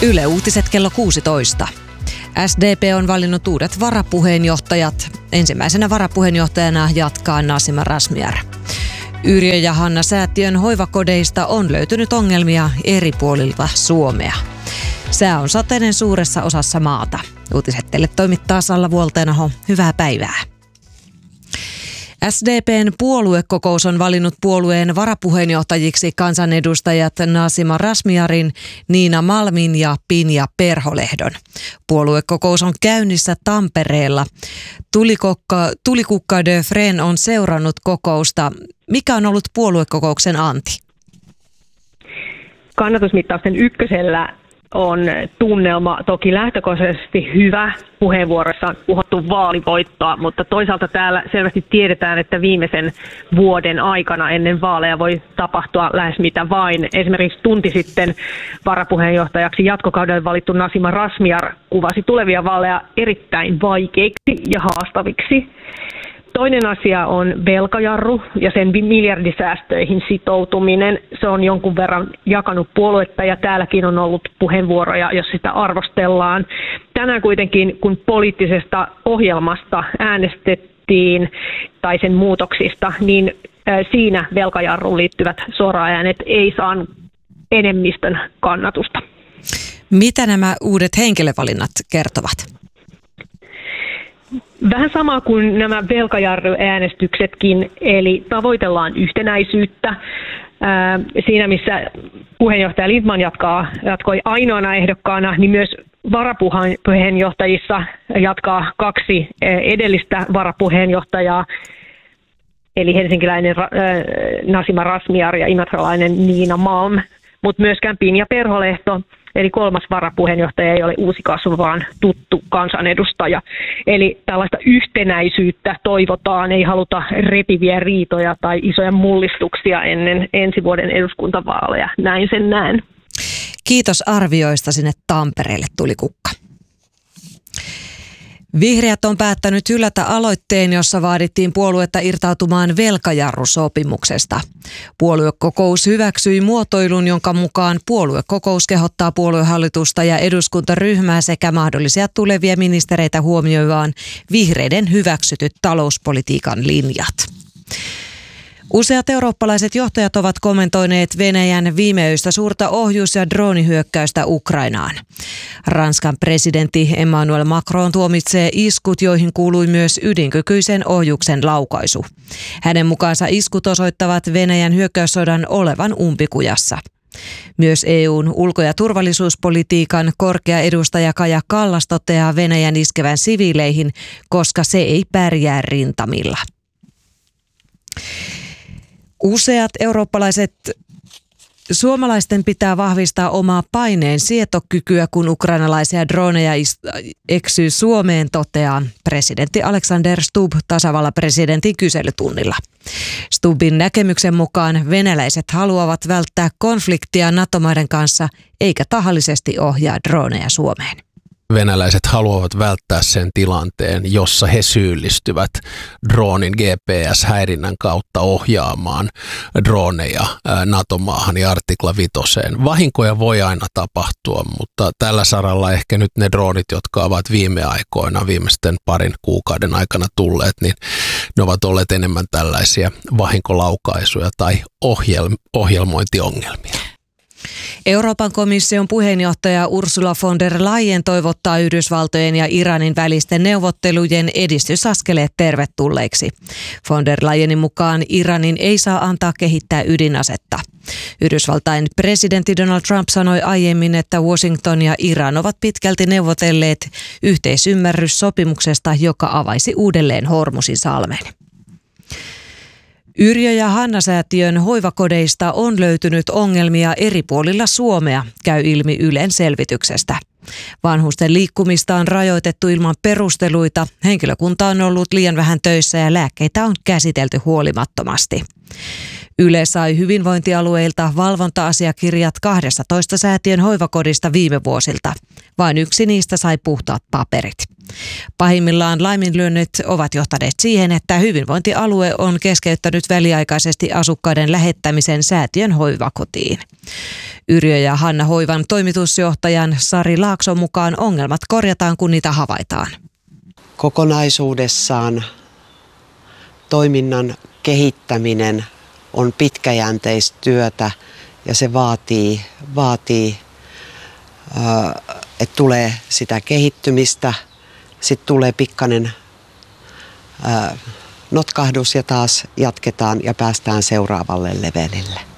Yle Uutiset kello 16. SDP on valinnut uudet varapuheenjohtajat. Ensimmäisenä varapuheenjohtajana jatkaa Nasima Razmyar. Yrjö ja Hanna säätiön hoivakodeista on löytynyt ongelmia eri puolilta Suomea. Sää on sateinen suuressa osassa maata. Uutiset teille toimittaa Salla Vuoltenaho. Hyvää päivää. SDP:n puoluekokous on valinnut puolueen varapuheenjohtajiksi kansanedustajat Nasima Razmyarin, Niina Malmin ja Pinja Perholehdon. Puoluekokous on käynnissä Tampereella. Tulikukka de Fren on seurannut kokousta. Mikä on ollut puoluekokouksen anti? Kannatusmittausten ykkösellä on tunnelma toki lähtökohtaisesti hyvä. Puheenvuorossa on puhuttu vaalivoittoa, mutta toisaalta täällä selvästi tiedetään, että viimeisen vuoden aikana ennen vaaleja voi tapahtua lähes mitä vain. Esimerkiksi tunti sitten varapuheenjohtajaksi jatkokaudelle valittu Nasima Razmyar kuvasi tulevia vaaleja erittäin vaikeiksi ja haastaviksi. Toinen asia on velkajarru ja sen miljardisäästöihin sitoutuminen. Se on jonkun verran jakanut puoluetta ja täälläkin on ollut puheenvuoroja, jos sitä arvostellaan. Tänään kuitenkin, kun poliittisesta ohjelmasta äänestettiin tai sen muutoksista, niin siinä velkajarruun liittyvät soraäänet ei saanut enemmistön kannatusta. Mitä nämä uudet henkilövalinnat kertovat? Vähän sama kuin nämä velkajarruäänestyksetkin, eli tavoitellaan yhtenäisyyttä. Siinä missä puheenjohtaja Lindtman jatkoi ainoana ehdokkaana, niin myös varapuheenjohtajissa jatkaa kaksi edellistä varapuheenjohtajaa, eli helsinkiläinen Nasima Razmyar ja imatralainen Niina Malm, mutta myöskään Pinja Perholehto. Eli kolmas varapuheenjohtaja ei ole uusi kasvu, vaan tuttu kansanedustaja. Eli tällaista yhtenäisyyttä toivotaan, ei haluta repiviä riitoja tai isoja mullistuksia ennen ensi vuoden eduskuntavaaleja. Näin sen näen. Kiitos arvioista sinne Tampereelle, Tulikukka. Vihreät on päättänyt hylätä aloitteen, jossa vaadittiin puoluetta irtautumaan velkajarrusopimuksesta. Puoluekokous hyväksyi muotoilun, jonka mukaan puoluekokous kehottaa puoluehallitusta ja eduskuntaryhmää sekä mahdollisia tulevia ministereitä huomioivaan vihreiden hyväksytyt talouspolitiikan linjat. Useat eurooppalaiset johtajat ovat kommentoineet Venäjän viimeöistä suurta ohjus- ja droonihyökkäystä Ukrainaan. Ranskan presidentti Emmanuel Macron tuomitsee iskut, joihin kuului myös ydinkykyisen ohjuksen laukaisu. Hänen mukaansa iskut osoittavat Venäjän hyökkäyssodan olevan umpikujassa. Myös EU:n ulko- ja turvallisuuspolitiikan korkea edustaja Kaja Kallas toteaa Venäjän iskevän siviileihin, koska se ei pärjää rintamilla. Useat suomalaisten pitää vahvistaa omaa paineen sietokykyä, kun ukrainalaisia droneja eksyy Suomeen, toteaa presidentti Alexander Stubb tasavallan presidentin kyselytunnilla. Stubbin näkemyksen mukaan venäläiset haluavat välttää konfliktia NATO-maiden kanssa eikä tahallisesti ohjaa droneja Suomeen. Venäläiset haluavat välttää sen tilanteen, jossa he syyllistyvät droonin GPS-häirinnän kautta ohjaamaan droneja NATO-maahan ja artikla 5. Vahinkoja voi aina tapahtua, mutta tällä saralla ehkä nyt ne droonit, jotka ovat viime aikoina, viimeisten parin kuukauden aikana tulleet, niin ne ovat olleet enemmän tällaisia vahinkolaukaisuja tai ohjelmointiongelmia. Euroopan komission puheenjohtaja Ursula von der Leyen toivottaa Yhdysvaltojen ja Iranin välisten neuvottelujen edistysaskeleet tervetulleiksi. Von der Leyenin mukaan Iranin ei saa antaa kehittää ydinasetta. Yhdysvaltain presidentti Donald Trump sanoi aiemmin, että Washington ja Iran ovat pitkälti neuvotelleet yhteisymmärryssopimuksesta, joka avaisi uudelleen Hormuzin salmen. Yrjö ja Hanna säätiön hoivakodeista on löytynyt ongelmia eri puolilla Suomea, käy ilmi Ylen selvityksestä. Vanhusten liikkumista on rajoitettu ilman perusteluita, henkilökunta on ollut liian vähän töissä ja lääkkeitä on käsitelty huolimattomasti. Yle sai hyvinvointialueilta valvonta-asiakirjat 12 säätiön hoivakodista viime vuosilta. Vain yksi niistä sai puhtaat paperit. Pahimmillaan laiminlyönnit ovat johtaneet siihen, että hyvinvointialue on keskeyttänyt väliaikaisesti asukkaiden lähettämisen säätiön hoivakotiin. Yrjö ja Hanna Hoivan toimitusjohtajan Sari Laakson mukaan ongelmat korjataan, kun niitä havaitaan. Kokonaisuudessaan toiminnan kehittäminen on pitkäjänteistyötä ja se vaatii että tulee sitä kehittymistä, sitten tulee pikkainen notkahdus ja taas jatketaan ja päästään seuraavalle levelille.